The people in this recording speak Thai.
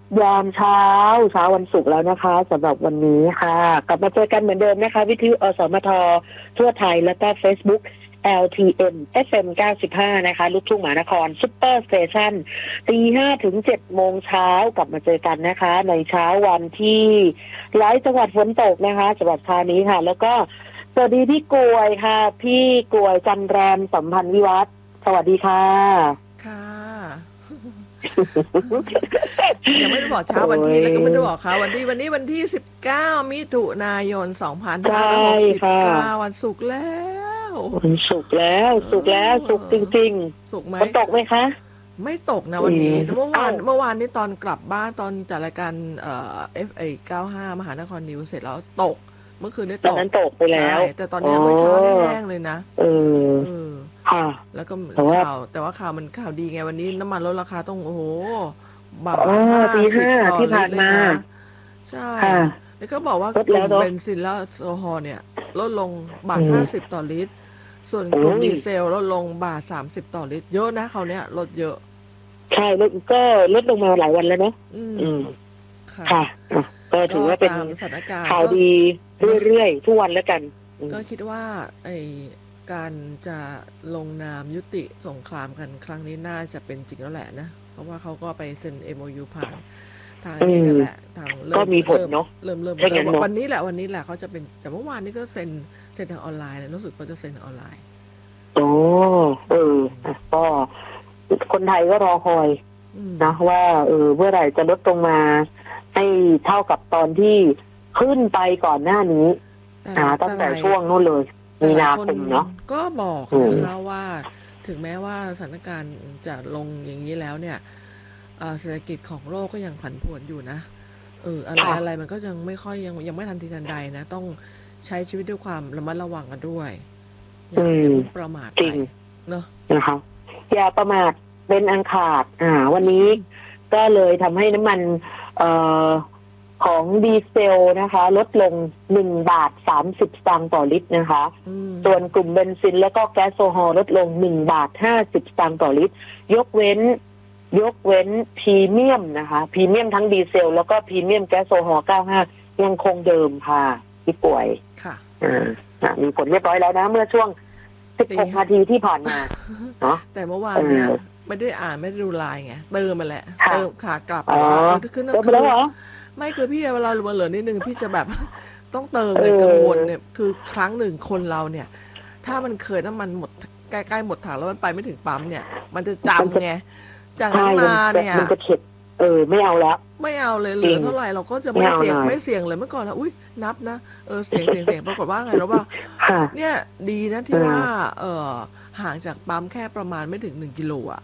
ยามเช้าวันศุกร์แล้วนะคะสำหรับวันนี้ค่ะกลับมาเจอกันเหมือนเดิมนะคะวิทยุอสมททั่วไทยแล้วก็ Facebook LTN FM 95นะคะลูกทุ่งมหานครซุปเปอร์สเตชันตี 5 ถึง 7 โมงเช้ากลับมาเจอกันนะคะในเช้าวันที่หลายจังหวัดฝนตกนะคะจังหวัดธานีค่ะแล้วก็สวัสดีพี่กลวยค่ะพี่กลวยจันแรมสัมพันธ์วิวัฒน์สวัสดีค่ะค่ะยังไม่ได้บอกเช้าวันที่แล้วก็ไม่ได้บอกค่ะวันนี้วันที่19มิถุนายน2569วันศุกร์แล้ววันศุกร์แล้วศุกร์จริงๆศุกร์ไหมฝนตกไหมคะไม่ตกนะวันนี้แต่เมื่อวานนี้ตอนกลับบ้านตอนจัดรายการFA95 มหานครนิวส์เสร็จแล้วตกเมื่อคืนนี้ตกตอนนั้นตกไปแล้วแต่ตอนนี้เมื่อเช้านี่แห้งเลยนะค่ะแล้วก็แต่ว่าข่าวมันข่าวดีไงวันนี้น้ำมันลดราคาต้องโอ้โหบาท50 ที่ผ่านมาใช่แล้วก็บอกว่ากลุ่มเบนซินและโซฮอล์เนี่ยลดลงบาท50ต่อลิตรส่วนกลุ่มดีเซลลดลงบาท30ต่อลิตรเยอะนะเขาเนี้ยลดเยอะใช่ก็ลดลงมาหลายวันแล้วเนาะค่ะก็ถือว่าเป็นข่าวดีเรื่อยๆทุกวันแล้วกันก็คิดว่าการจะลงนามยุติสงครามกันครั้งนี้น่าจะเป็นจริงแล้วแหละนะเพราะว่าเขาก็ไปเซ็น MOU ผ่านทางนี้กันแหละทางก็มีผลเนาะเริ่มวันนี้แหละเขาจะเป็นแต่เมื่อวานนี้ก็เซ็นทางออนไลน์นะรู้สึกเขาจะเซ็นทางออนไลน์โอ้ก็คนไทยก็รอคอยนะว่าเมื่อไหร่จะลดลงมาให้เท่ากับตอนที่ขึ้นไปก่อนหน้านี้ตั้งแต่ช่วงนู้นเลยมีนาคมเนาะก็บอกนะคะว่าถึงแม้ว่าสถานการณ์จะลงอย่างนี้แล้วเนี่ยเศรษฐกิจของโลกก็ยังผันผวนอยู่นะอะไรมันก็ยังไม่ค่อยยังไม่ทันทีทันใดนะต้องใช้ชีวิตด้วยความระมัดระวังกันด้วยอย่าประมาทไปเนาะนะคะอย่าประมาทเป็นอันขาดวันนี้ก็เลยทำให้น้ำมันของดีเซลนะคะลดลง1.30 บาทต่อลิตรนะคะส่วนกลุ่มเบนซินแล้วก็แก๊สโซฮอล์ลดลง1.50 บาทต่อลิตรยกเว้นพรีเมียมนะคะพรีเมียมทั้งดีเซลแล้วก็พรีเมียมแก๊สโซฮอล์95ยังคงเดิมค่ะที่ป่วยค่ะมีผลเรียบร้อยแล้วนะเมื่อช่วง16 นาทีที่ผ่านมาเนาะแต่เมื่อวานเนี่ยไม่ได้อ่านไม่ได้ดูไลน์ไงเติมมาแหละเติมขากลับขึ้นนั่นคือไม่คือพี่เวลามันเหลือนิดนึงพี่จะแบบต้องเติมเลยกังวลเนี่ยคือครั้งหนึ่งคนเราเนี่ยถ้ามันเคยน้ำมันหมดใกล้ๆหมดถังแล้วมันไปไม่ถึงปั๊มเนี่ยมันจะจำไงจากนั้นมาเนี่ยมันจะเข็ดไม่เอาแล้วไม่เอาเลยเหลือเท่าไหร่เราก็จะไม่เสี่ยงเลยเมื่อก่อนนะอุ้ยนับนะเสียงปรากฏว่าไงแล้วว่าเนี่ยดีนะที่ว่าห่างจากปั๊มแค่ประมาณไม่ถึง1 กิโลอ่ะ